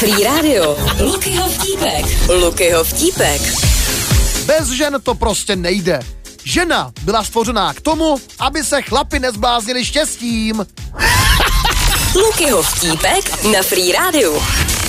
Free Radio. Lukyho vtípek. Lukyho vtípek. Bez žen to prostě nejde. Žena byla stvořená k tomu, aby se chlapi nezbláznili štěstím. Lukyho vtípek na Free Radio.